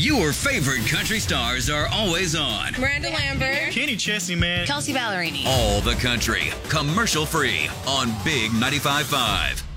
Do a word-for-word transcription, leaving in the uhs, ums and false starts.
Your favorite country stars are always on. Miranda Lambert. Kenny Chesney, man. Kelsey Ballerini. All the country, commercial free on Big ninety-five point five.